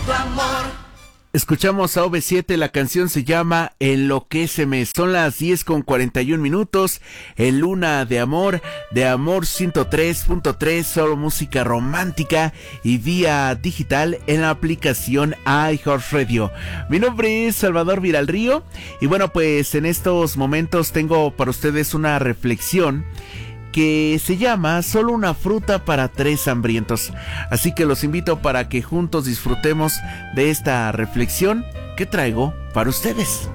tu amor. Escuchamos a OV7, la canción se llama Enloquéceme. Son las 10:41 en Luna de Amor 103.3, solo música romántica y vía digital en la aplicación iHeartRadio. Mi nombre es Salvador Viralrío y bueno, pues en estos momentos tengo para ustedes una reflexión que se llama Solo una fruta para tres hambrientos. Así que los invito para que juntos disfrutemos de esta reflexión que traigo para ustedes.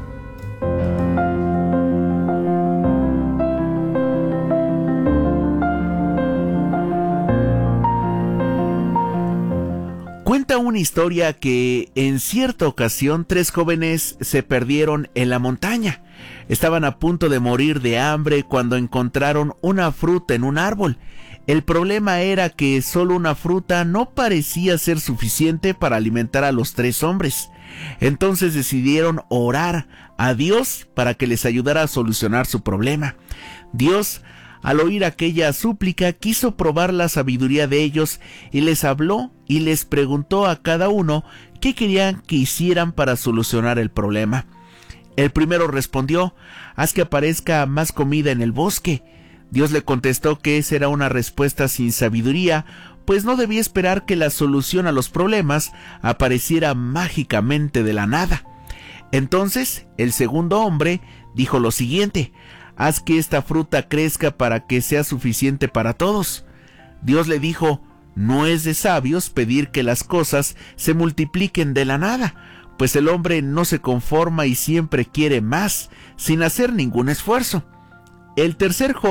Cuenta una historia que en cierta ocasión tres jóvenes se perdieron en la montaña. Estaban a punto de morir de hambre cuando encontraron una fruta en un árbol. El problema era que solo una fruta no parecía ser suficiente para alimentar a los tres hombres. Entonces decidieron orar a Dios para que les ayudara a solucionar su problema. Dios, al oír aquella súplica, quiso probar la sabiduría de ellos y les habló y les preguntó a cada uno qué querían que hicieran para solucionar el problema. El primero respondió: haz que aparezca más comida en el bosque. Dios le contestó que esa era una respuesta sin sabiduría, pues no debía esperar que la solución a los problemas apareciera mágicamente de la nada. Entonces, el segundo hombre dijo lo siguiente: haz que esta fruta crezca para que sea suficiente para todos. Dios le dijo: no es de sabios pedir que las cosas se multipliquen de la nada, pues el hombre no se conforma y siempre quiere más, sin hacer ningún esfuerzo. El tercer